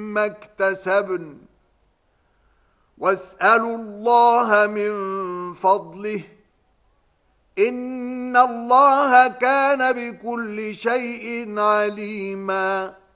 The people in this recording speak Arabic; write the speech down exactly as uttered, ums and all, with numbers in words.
ما اكتسبن واسألوا الله من فضله إن الله كان بكل شيء عليما